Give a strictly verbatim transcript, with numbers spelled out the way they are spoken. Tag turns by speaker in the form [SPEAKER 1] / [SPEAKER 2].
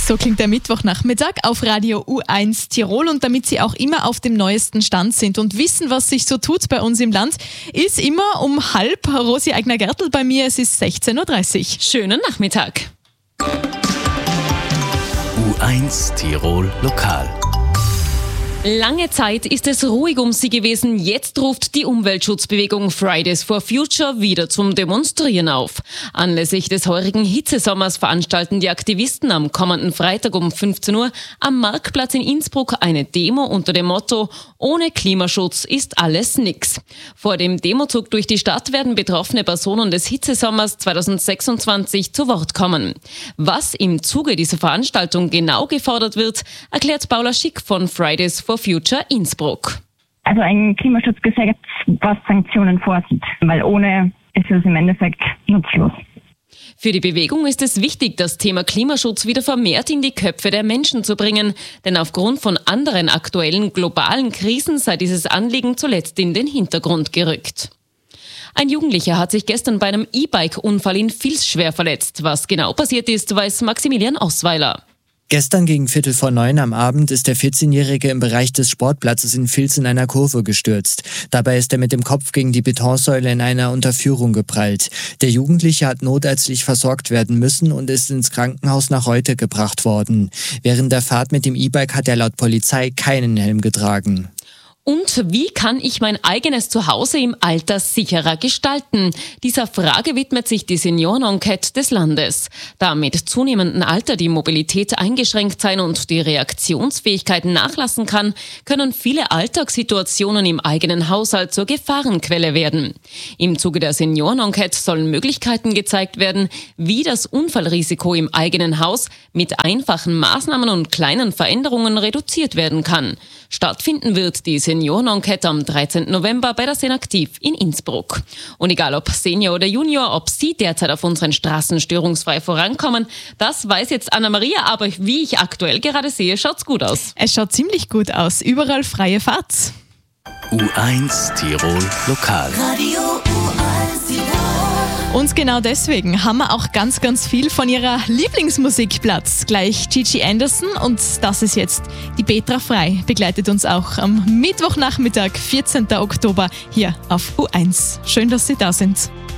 [SPEAKER 1] So klingt der Mittwochnachmittag auf Radio U eins Tirol. Und damit Sie auch immer auf dem neuesten Stand sind und wissen, was sich so tut bei uns im Land, ist immer um halb Rosi Eigner-Gertl bei mir. Es ist sechzehn Uhr dreißig.
[SPEAKER 2] Schönen Nachmittag.
[SPEAKER 3] U eins Tirol Lokal.
[SPEAKER 2] Lange Zeit ist es ruhig um sie gewesen. Jetzt ruft die Umweltschutzbewegung Fridays for Future wieder zum Demonstrieren auf. Anlässlich des heurigen Hitzesommers veranstalten die Aktivisten am kommenden Freitag um fünfzehn Uhr am Marktplatz in Innsbruck eine Demo unter dem Motto „Ohne Klimaschutz ist alles nix". Vor dem Demozug durch die Stadt werden betroffene Personen des Hitzesommers zweitausendsechsundzwanzig zu Wort kommen. Was im Zuge dieser Veranstaltung genau gefordert wird, erklärt Paula Schick von Fridays for Future Innsbruck.
[SPEAKER 4] Also ein Klimaschutzgesetz, was Sanktionen vorsieht, weil ohne ist es im Endeffekt nutzlos.
[SPEAKER 2] Für die Bewegung ist es wichtig, das Thema Klimaschutz wieder vermehrt in die Köpfe der Menschen zu bringen, denn aufgrund von anderen aktuellen globalen Krisen sei dieses Anliegen zuletzt in den Hintergrund gerückt. Ein Jugendlicher hat sich gestern bei einem E-Bike-Unfall in Vils schwer verletzt. Was genau passiert ist, weiß Maximilian Osweiler.
[SPEAKER 5] Gestern gegen Viertel vor neun am Abend ist der vierzehnjährige im Bereich des Sportplatzes in Vils in einer Kurve gestürzt. Dabei ist er mit dem Kopf gegen die Betonsäule in einer Unterführung geprallt. Der Jugendliche hat notärztlich versorgt werden müssen und ist ins Krankenhaus nach Reute gebracht worden. Während der Fahrt mit dem E-Bike hat er laut Polizei keinen Helm getragen.
[SPEAKER 2] Und wie kann ich mein eigenes Zuhause im Alter sicherer gestalten? Dieser Frage widmet sich die Senioren-Enquete des Landes. Da mit zunehmendem Alter die Mobilität eingeschränkt sein und die Reaktionsfähigkeit nachlassen kann, können viele Alltagssituationen im eigenen Haushalt zur Gefahrenquelle werden. Im Zuge der Senioren-Enquete sollen Möglichkeiten gezeigt werden, wie das Unfallrisiko im eigenen Haus mit einfachen Maßnahmen und kleinen Veränderungen reduziert werden kann. Stattfinden wird die Senioren-Enquete am dreizehnten November bei der Senaktiv in Innsbruck. Und egal ob Senior oder Junior, ob Sie derzeit auf unseren Straßen störungsfrei vorankommen, das weiß jetzt Anna-Maria, aber wie ich aktuell gerade sehe, schaut's gut aus.
[SPEAKER 1] Es schaut ziemlich gut aus. Überall freie Fahrt.
[SPEAKER 3] U eins Tirol Lokal.
[SPEAKER 6] Radio U eins Tirol.
[SPEAKER 1] Und genau deswegen haben wir auch ganz, ganz viel von ihrer Lieblingsmusik Platz. Gleich Gigi Anderson und das ist jetzt die Petra Frei. Begleitet uns auch am Mittwochnachmittag, vierzehnten Oktober hier auf U eins. Schön, dass Sie da sind.